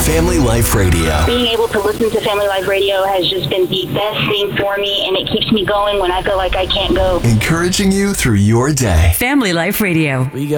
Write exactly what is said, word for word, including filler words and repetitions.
Family Life Radio. Being able to listen to Family Life Radio has just been the best thing for me, and it keeps me going when I feel like I can't go. Encouraging you through your day. Family Life Radio. We